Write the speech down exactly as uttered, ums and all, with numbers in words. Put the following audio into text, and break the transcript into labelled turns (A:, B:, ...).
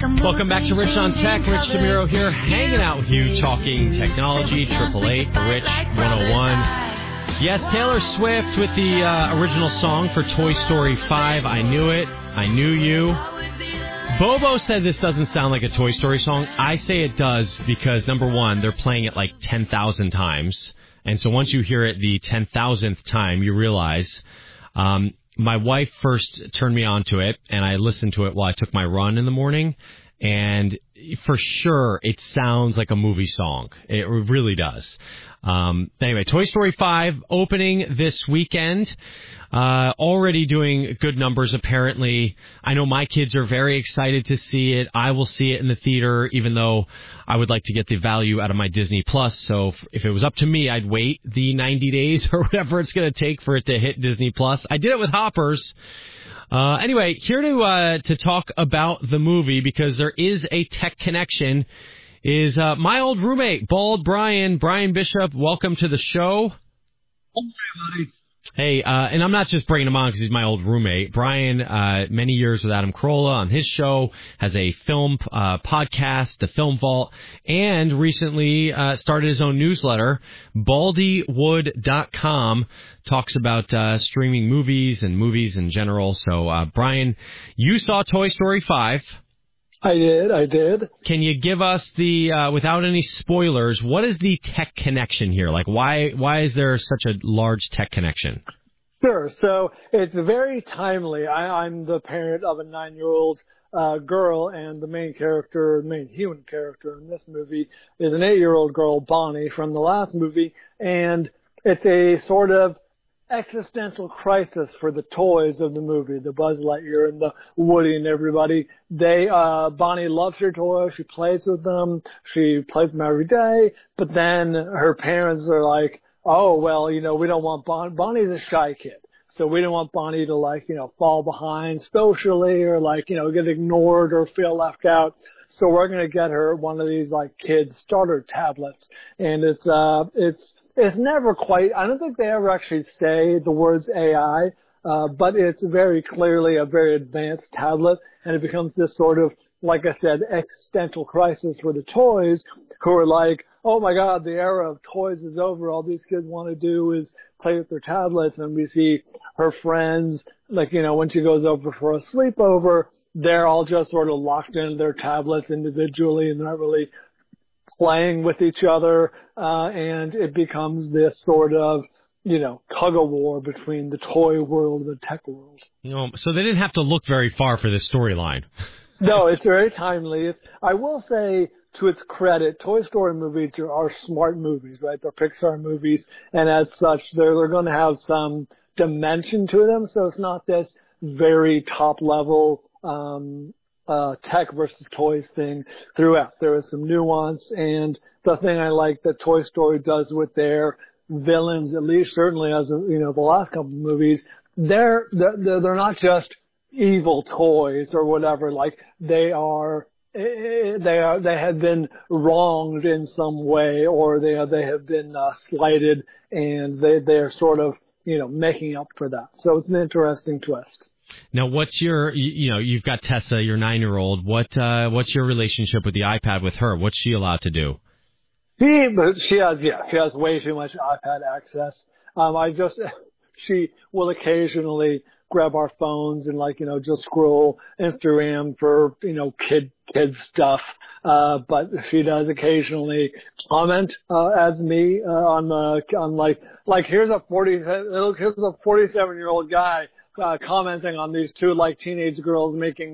A: Welcome back to Rich on Tech. Rich DeMiro here, hanging out with you, talking technology. Triple eight Rich one oh one. Yes, Taylor Swift with the uh, original song for Toy Story five. I Knew It. I Knew You. Bobo said this doesn't sound like a Toy Story song. I say it does because, number one, they're playing it like ten thousand times. And so once you hear it the ten thousandth time, you realize... Um, my wife first turned me on to it, and I listened to it while I took my run in the morning. And for sure, it sounds like a movie song. It really does. Um, anyway, Toy Story five opening this weekend. Uh, already doing good numbers, apparently. I know my kids are very excited to see it. I will see it in the theater, even though I would like to get the value out of my Disney Plus. So if it was up to me, I'd wait the ninety days or whatever it's going to take for it to hit Disney Plus. I did it with Hoppers. Uh, anyway, here to uh, to talk about the movie, because there is a tech connection, is uh, my old roommate, Bald Brian. Brian Bishop, welcome to the show.
B: Hey,
A: Hey, uh, and I'm not just bringing him on because he's my old roommate. Brian, uh, many years with Adam Carolla on his show, has a film uh, podcast, The Film Vault, and recently uh, started his own newsletter, baldywood dot com, talks about uh, streaming movies and movies in general. So, uh, Brian, you saw Toy Story five.
B: I did, I did.
A: Can you give us the, uh, without any spoilers, what is the tech connection here? Like, why why is there such a large tech connection?
B: Sure. So it's very timely. I, I'm the parent of a nine-year-old uh, girl, and the main character, the main human character in this movie is an eight-year-old girl, Bonnie, from the last movie. And it's a sort of existential crisis for the toys of the movie, the Buzz Lightyear and the Woody and everybody. They, uh, Bonnie loves her toys. She plays with them. She plays them every day. But then her parents are like, oh, well, you know, we don't want Bonnie. Bonnie's a shy kid. So we don't want Bonnie to, like, you know, fall behind socially or, like, you know, get ignored or feel left out. So we're going to get her one of these, like, kids starter tablets. And it's, uh, it's, It's never quite, I don't think they ever actually say the words A I, uh, but it's very clearly a very advanced tablet, and it becomes this sort of, like I said, existential crisis for the toys, who are like, oh my God, the era of toys is over. All these kids want to do is play with their tablets. And we see her friends, like, you know, when she goes over for a sleepover, they're all just sort of locked into their tablets individually, and they're not really playing with each other, uh, and it becomes this sort of, you know, tug-of-war between the toy world and the tech world.
A: You know, so they didn't have to look very far for this storyline.
B: No, it's very timely. It's, I will say, to its credit, Toy Story movies are, are smart movies, right? They're Pixar movies, and as such, they're, they're going to have some dimension to them, so it's not this very top-level um Uh, tech versus toys thing throughout. There is some nuance, and the thing I like that Toy Story does with their villains, at least certainly as of, you know, the last couple of movies, they're, they're, they're not just evil toys or whatever. Like, they are, they are, they have been wronged in some way, or they are, they have been uh, slighted, and they, they're sort of, you know, making up for that. So it's an interesting twist.
A: Now, what's your, you, you know, you've got Tessa, your nine-year-old. What, uh, what's your relationship with the iPad with her? What's she allowed to do?
B: She, but she has, yeah, she has way too much iPad access. Um, I just, she will occasionally grab our phones and, like, you know, just scroll Instagram for, you know, kid, kid stuff. Uh, but she does occasionally comment, uh, as me, uh, on, uh, on like, like, here's a forty, here's a forty-seven year old guy Uh, commenting on these two, like, teenage girls making